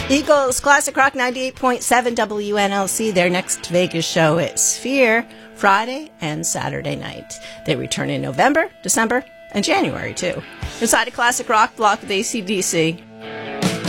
Eagles Classic Rock 98.7 WNLC, their next Vegas show at Sphere, Friday and Saturday night. They return in November, December, and January, too. Inside a Classic Rock block with AC/DC.